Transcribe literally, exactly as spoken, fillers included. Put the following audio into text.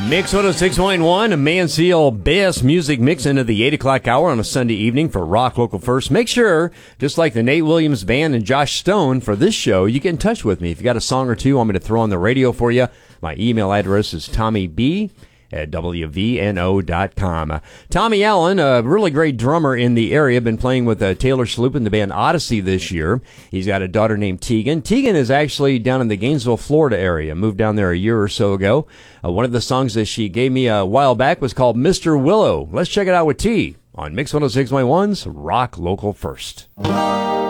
Mix one oh six point one, a Mansell Best Music Mix into the eight o'clock hour on a Sunday evening for Rock Local First. Make sure, just like the Nate Williams Band and Josh Stone for this show, you get in touch with me. If you got a song or two you want me to throw on the radio for you, my email address is tommyb at w v n o dot com. Uh, Tommy Allen, a really great drummer in the area, been playing with uh, Taylor Sloop in the band Odyssey this year. He's got a daughter named Tegan. Tegan is actually down in the Gainesville, Florida area. Moved down there a year or so ago. Uh, one of the songs that she gave me a while back was called Mister Willow. Let's check it out with T on Mix one oh six point one's Rock Local First.